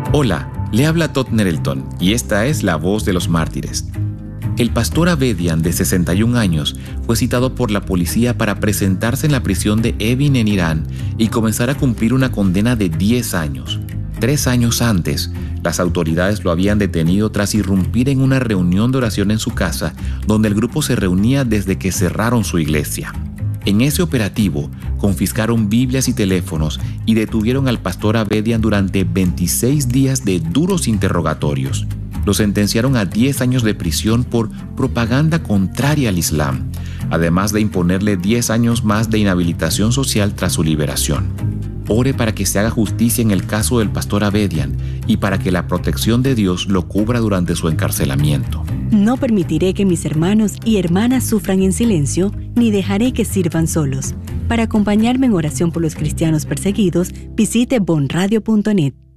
Hola, le habla Todd Nerelton y esta es La Voz de los Mártires. El pastor Abedian, de 61 años, fue citado por la policía para presentarse en la prisión de Evin en Irán y comenzar a cumplir una condena de 10 años. 3 años antes, las autoridades lo habían detenido tras irrumpir en una reunión de oración en su casa, donde el grupo se reunía desde que cerraron su iglesia. En ese operativo, confiscaron Biblias y teléfonos y detuvieron al pastor Abedian durante 26 días de duros interrogatorios. Lo sentenciaron a 10 años de prisión por propaganda contraria al Islam, además de imponerle 10 años más de inhabilitación social tras su liberación. Ore para que se haga justicia en el caso del pastor Abedian y para que la protección de Dios lo cubra durante su encarcelamiento. No permitiré que mis hermanos y hermanas sufran en silencio, ni dejaré que sirvan solos. Para acompañarme en oración por los cristianos perseguidos, visite bonradio.net.